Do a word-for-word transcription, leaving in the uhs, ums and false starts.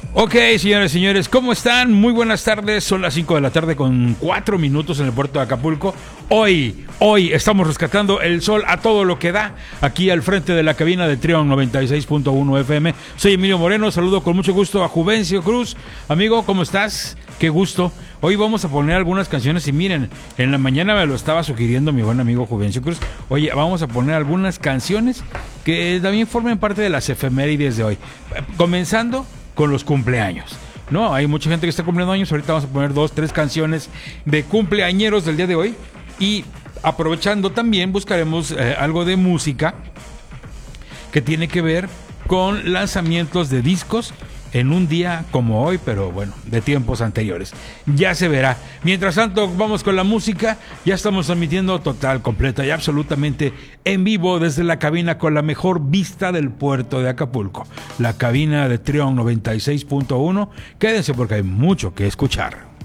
Ok, señores y señores, ¿cómo están? Muy buenas tardes, son las cinco de la tarde con cuatro minutos en el puerto de Acapulco. Hoy, hoy estamos rescatando el sol a todo lo que da, aquí al frente de la cabina de Trion noventa y seis punto uno F M. Soy Emilio Moreno, saludo con mucho gusto a Juvencio Cruz. Amigo, ¿cómo estás? Qué gusto. Hoy vamos a poner algunas canciones y miren, en la mañana me lo estaba sugiriendo mi buen amigo Juvencio Cruz. Oye, vamos a poner algunas canciones que también formen parte de las efemérides de hoy. Comenzando con los cumpleaños. No, hay mucha gente que está cumpliendo años. Ahorita vamos a poner dos, tres canciones de cumpleañeros del día de hoy. Y aprovechando también buscaremos eh, algo de música que tiene que ver con lanzamientos de discos en un día como hoy, pero bueno, de tiempos anteriores. Ya se verá. Mientras tanto, vamos con la música. Ya estamos transmitiendo total, completa y absolutamente en vivo desde la cabina con la mejor vista del puerto de Acapulco. La cabina de Trion noventa y seis punto uno. Quédense porque hay mucho que escuchar.